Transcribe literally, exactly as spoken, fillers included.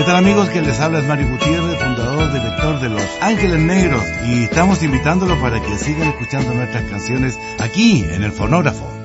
¿Qué tal, amigos? Que les habla es Mario Gutiérrez, fundador, director de Los Ángeles Negros, y estamos invitándolo para que sigan escuchando nuestras canciones aquí en el Fonógrafo.